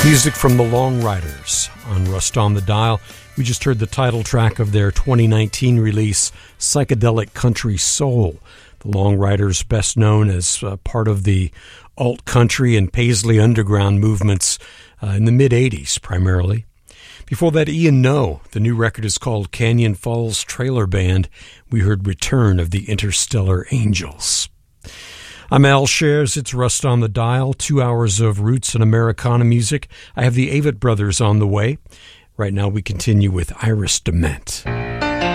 Music from the Long Riders on Rust on the Dial. We just heard the title track of their 2019 release, Psychedelic Country Soul. The Long Riders, best known as part of the alt country and Paisley Underground movements in the mid-'80s primarily. Before that, Ian No. The new record is called Canyon Falls Trailer Band. We heard Return of the Interstellar Angels. I'm Al Shares. It's Rust on the Dial, 2 hours of roots and Americana music. I have the Avett Brothers on the way. Right now we continue with Iris DeMent.